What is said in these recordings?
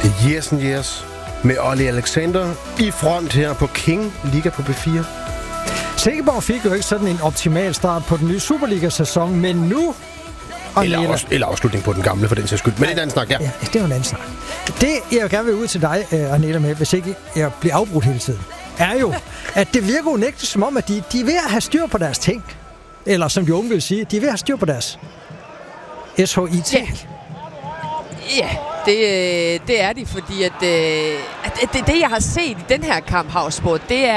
Yes and yes. Med Ollie Alexander i front her på King Liga på B4. Silkeborg fik jo ikke sådan en optimal start på den nye Superliga-sæson, men nu... Eller afslutning på den gamle, for den sags skyld. Men det er en anden snak, ja. Ja, det er jo en anden snak. Det, jeg gerne vil ud til dig, Arnella, med, hvis ikke jeg bliver afbrudt hele tiden, er jo, at det virker unægteligt som om, at de er ved at have styr på deres ting. Eller som de unge vil sige, de er ved at have styr på deres SHIT. Ja, det er de, fordi at det, jeg har set i den her kamp, Havsborg, det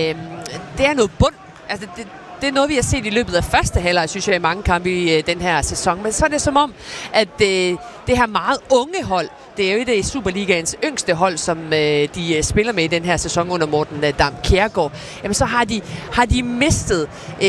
er noget bund. Altså, det er noget, vi har set i løbet af første halvleg, synes jeg, i mange kampe i den her sæson. Men så er det som om, at det her meget unge hold, det er jo et af Superligaens yngste hold, som de spiller med i den her sæson under Morten Dam Kjærgaard. Jamen, så har de mistet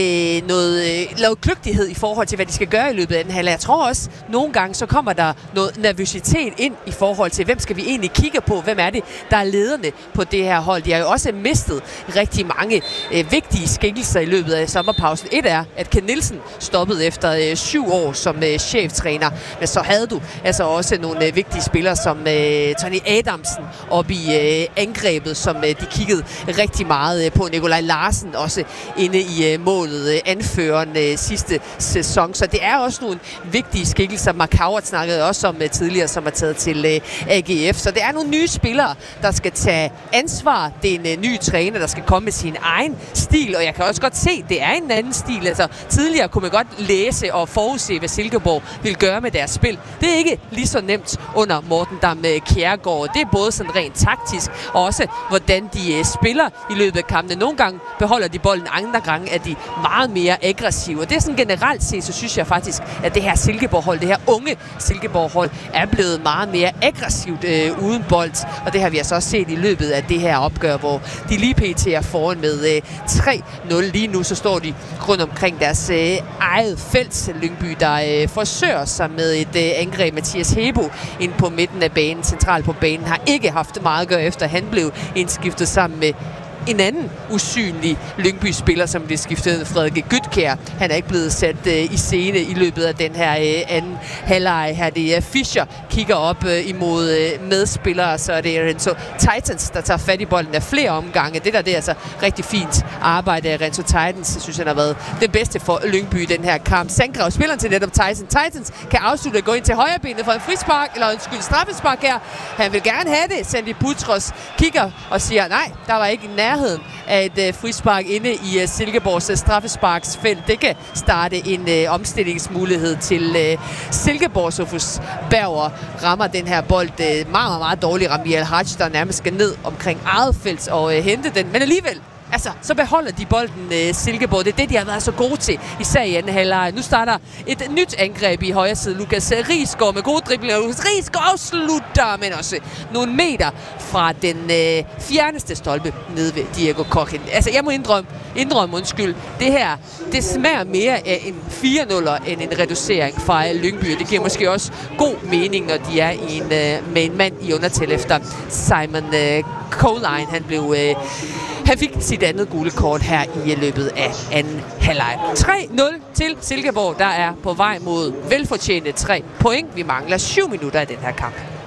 noget kløgtighed i forhold til, hvad de skal gøre i løbet af den halvleg. Jeg tror også, nogle gange, så kommer der noget nervøsitet ind i forhold til, hvem skal vi egentlig kigge på? Hvem er det, der er lederne på det her hold? De har jo også mistet rigtig mange vigtige skikkelser i løbet af sommerpausen. Et er, at Ken Nielsen stoppede efter 7 år som cheftræner. Men så havde du altså også nogle vigtige spillere som Tony Adamsen op i angrebet, som de kiggede rigtig meget på. Nikolaj Larsen også inde i målet, anføreren sidste sæson. Så det er også nogle vigtige skikkelser. Mark Howard snakkede også om tidligere, som er taget til AGF. Så det er nogle nye spillere, der skal tage ansvar. Det er en ny træner, der skal komme med sin egen stil, og jeg kan også godt se, at det er en anden stil. Altså, tidligere kunne man godt læse og forudse, hvad Silkeborg vil gøre med deres spil. Det er ikke lige så nemt under Morten Dam Kjærgaard. Det er både sådan rent taktisk, og også hvordan de spiller i løbet af kampene. Nogle gange beholder de bolden, andre gange er de meget mere aggressive. Og det er sådan generelt set, så synes jeg faktisk, at det her Silkeborg-hold, det her unge Silkeborg-hold, er blevet meget mere aggressivt uden bold. Og det har vi altså også set i løbet af det her opgør, hvor de lige pt. Er foran med 3-0. Lige nu så står de rundt omkring deres eget felt. Lyngby, der forsøger sig med et angreb. Mathias Hebo ind på midten af banen, centralt på banen, har ikke haft meget at gøre efter. Han blev indskiftet sammen med en anden usynlig Lyngby-spiller, som blev skiftet, Frederik Gytkjær. Han er ikke blevet sat i scene i løbet af den her anden halvleg. Her det er Fischer, kigger op imod medspillere, så er det Renzo Titans, der tager fat i bolden af flere omgange. Det er altså rigtig fint arbejde af Renzo Titans. Jeg synes, han har været det bedste for Lyngby i den her kamp. Sandgrav, spilleren til netop Titans, kan afslutte og gå ind til højrebenet for en frispark, eller straffespark her. Han vil gerne have det. Sandy Putros kigger og siger, nej, der var ikke nærheden af et frispark inde i Silkeborgs straffesparksfelt. Det kan starte en omstillingsmulighed til Silkeborg. Sofus Berger rammer den her bold meget, meget dårligt. Rami Al-Hajj, der nærmest skal ned omkring eget felt og hente den. Men alligevel, altså, så beholder de bolden Silkeborg. Det er det, de har været så gode til, især i anden halvleg. Nu starter et nyt angreb i højre side. Lukas Riisgaard med gode driblinger. Lukas Riisgaard afslutter, men også nogle meter fra den fjerneste stolpe nede ved Diego Koch. Altså, jeg må indrømme, det her, det smager mere af en 4-0'er end en reducering fra Lyngby. Det giver måske også god mening, når de er med en mand i undertal efter Simon Coline. Han fik sit andet gule kort her i løbet af anden halvleg. 3-0 til Silkeborg, der er på vej mod velfortjente 3 point. Vi mangler 7 minutter i den her kamp.